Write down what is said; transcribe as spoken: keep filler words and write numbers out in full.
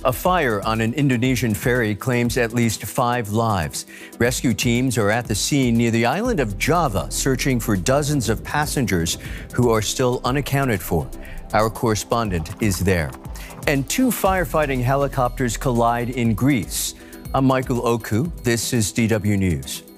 A fire on an Indonesian ferry claims at least five lives. Rescue teams are at the scene near the island of Java, searching for dozens of passengers who are still unaccounted for. Our correspondent is there. And two firefighting helicopters collide in Greece. I'm Michael Oku. This is D W News.